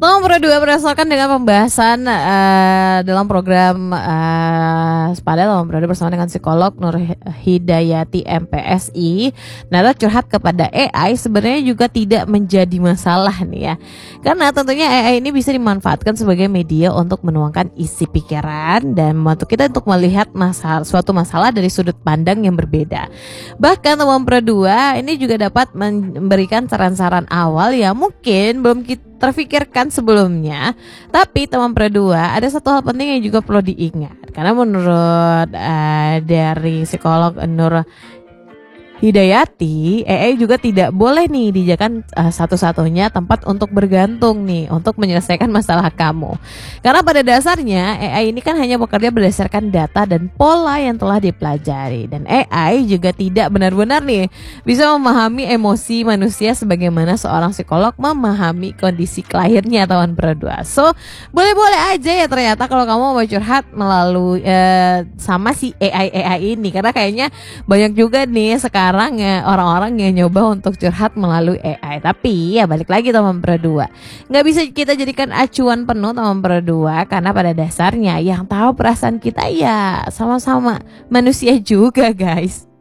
Nomor 2, berdasarkan dengan pembahasan dalam program Sepada nomor 2 bersama dengan psikolog Nur Hidayati MPSI. Nah, curhat kepada AI sebenarnya juga tidak menjadi masalah nih ya. Karena tentunya AI ini bisa dimanfaatkan sebagai media untuk menuangkan isi pikiran dan membantu kita untuk melihat suatu masalah dari sudut pandang yang berbeda. Bahkan nomor 2 ini juga dapat memberikan saran-saran awal yang mungkin belum kita terfikirkan sebelumnya. Tapi teman berdua, ada satu hal penting yang juga perlu diingat. Karena menurut dari psikolog Nur Hidayati, AI juga tidak boleh nih dijadikan satu-satunya tempat untuk bergantung nih, untuk menyelesaikan masalah kamu. Karena pada dasarnya AI ini kan hanya bekerja berdasarkan data dan pola yang telah dipelajari. Dan AI juga tidak benar-benar nih bisa memahami emosi manusia sebagaimana seorang psikolog memahami kondisi kliennya, teman berdua. So, boleh-boleh aja ya ternyata kalau kamu mau curhat melalui sama si AI ini. Karena kayaknya banyak juga nih sekarang orang-orang yang nyoba untuk curhat melalui AI. Tapi ya balik lagi teman berdua, nggak bisa kita jadikan acuan penuh teman berdua, karena pada dasarnya yang tahu perasaan kita ya sama-sama manusia juga guys.